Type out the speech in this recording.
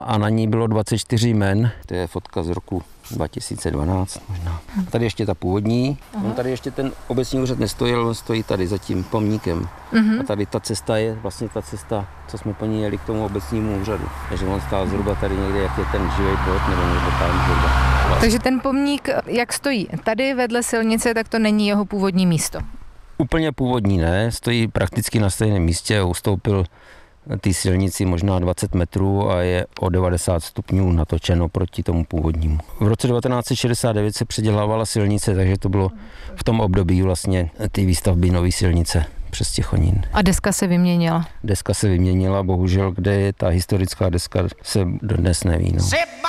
a na ní bylo 24 jmen. To je fotka z roku 2012 možná. Tady ještě ta původní. On tady ještě ten obecní úřad nestojil, on stojí tady za tím pomníkem. A tady ta cesta je vlastně ta cesta, co jsme po ní jeli k tomu obecnímu úřadu. Takže on stál zhruba tady někde, jak je ten živý plot, nebo někde tam zhruba. Takže ten pomník, jak stojí tady vedle silnice, tak to není jeho původní místo. Úplně původní ne, stojí prakticky na stejném místě, ustoupil té silnici možná 20 metrů a je o 90 stupňů natočeno proti tomu původnímu. V roce 1969 se předělávala silnice, takže to bylo v tom období vlastně ty výstavby nové silnice přes Těchonín. A deska se vyměnila? Deska se vyměnila, bohužel, kde je ta historická deska, se dodnes neví. No.